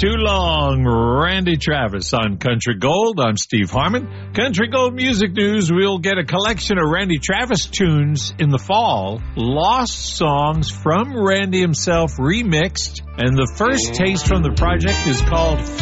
too long. Randy Travis on Country Gold. I'm Steve Harmon. Country Gold Music News. We'll get a collection of Randy Travis tunes in the fall. Lost songs from Randy himself remixed. And the first taste from the project is called